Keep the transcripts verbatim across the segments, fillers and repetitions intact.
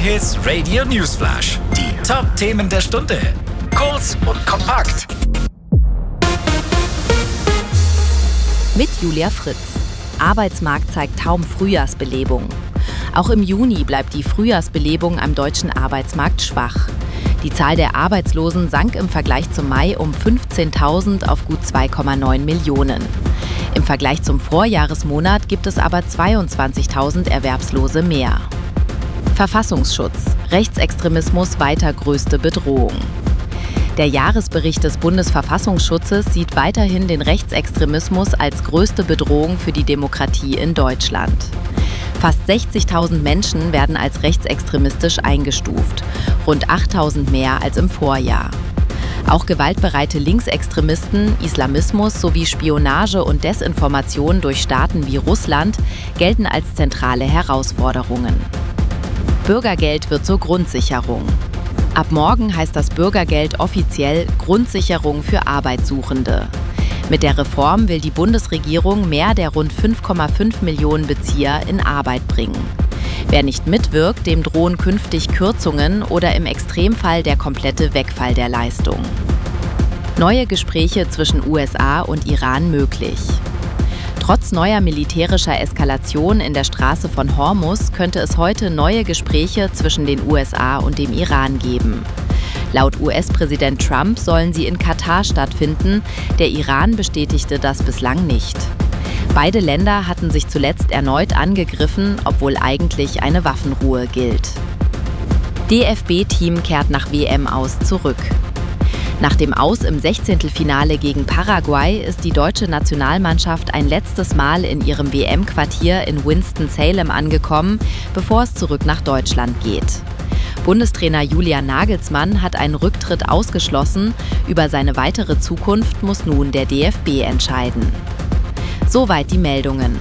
J-Hits Radio Newsflash. Die Top-Themen der Stunde. Kurz und kompakt. Mit Julia Fritz. Arbeitsmarkt zeigt kaum Frühjahrsbelebung. Auch im Juni bleibt die Frühjahrsbelebung am deutschen Arbeitsmarkt schwach. Die Zahl der Arbeitslosen sank im Vergleich zum Mai um fünfzehntausend auf gut zwei Komma neun Millionen. Im Vergleich zum Vorjahresmonat gibt es aber zweiundzwanzigtausend Erwerbslose mehr. Verfassungsschutz. Rechtsextremismus weiter größte Bedrohung. Der Jahresbericht des Bundesverfassungsschutzes sieht weiterhin den Rechtsextremismus als größte Bedrohung für die Demokratie in Deutschland. Fast sechzigtausend Menschen werden als rechtsextremistisch eingestuft, rund achttausend mehr als im Vorjahr. Auch gewaltbereite Linksextremisten, Islamismus sowie Spionage und Desinformation durch Staaten wie Russland gelten als zentrale Herausforderungen. Bürgergeld wird zur Grundsicherung. Ab morgen heißt das Bürgergeld offiziell Grundsicherung für Arbeitssuchende. Mit der Reform will die Bundesregierung mehr der rund fünf Komma fünf Millionen Bezieher in Arbeit bringen. Wer nicht mitwirkt, dem drohen künftig Kürzungen oder im Extremfall der komplette Wegfall der Leistung. Neue Gespräche zwischen U S A und Iran möglich. Trotz neuer militärischer Eskalation in der Straße von Hormuz könnte es heute neue Gespräche zwischen den U S A und dem Iran geben. Laut U S-Präsident Trump sollen sie in Katar stattfinden. Der Iran bestätigte das bislang nicht. Beide Länder hatten sich zuletzt erneut angegriffen, obwohl eigentlich eine Waffenruhe gilt. D F B-Team kehrt nach W M aus zurück. Nach dem Aus im Sechzehntelfinale gegen Paraguay ist die deutsche Nationalmannschaft ein letztes Mal in ihrem W M-Quartier in Winston-Salem angekommen, bevor es zurück nach Deutschland geht. Bundestrainer Julian Nagelsmann hat einen Rücktritt ausgeschlossen. Über seine weitere Zukunft muss nun der D F B entscheiden. Soweit die Meldungen.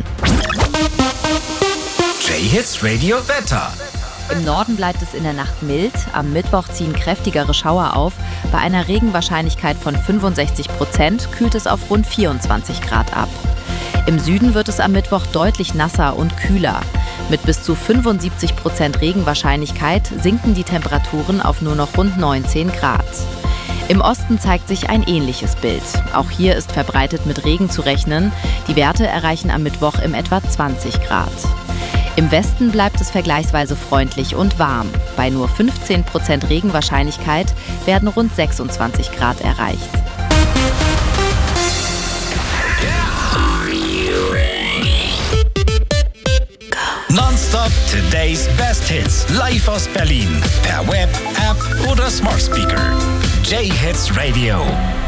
J-Hits Radio Wetter. Im Norden bleibt es in der Nacht mild. Am Mittwoch ziehen kräftigere Schauer auf. Bei einer Regenwahrscheinlichkeit von fünfundsechzig Prozent kühlt es auf rund vierundzwanzig Grad ab. Im Süden wird es am Mittwoch deutlich nasser und kühler. Mit bis zu fünfundsiebzig Prozent Regenwahrscheinlichkeit sinken die Temperaturen auf nur noch rund neunzehn Grad. Im Osten zeigt sich ein ähnliches Bild. Auch hier ist verbreitet mit Regen zu rechnen. Die Werte erreichen am Mittwoch im etwa zwanzig Grad. Im Westen bleibt es vergleichsweise freundlich und warm. Bei nur fünfzehn Prozent Regenwahrscheinlichkeit werden rund sechsundzwanzig Grad erreicht. Nonstop Today's Best Hits. Live aus Berlin. Per Web, App oder Smart Speaker. J-Hits Radio.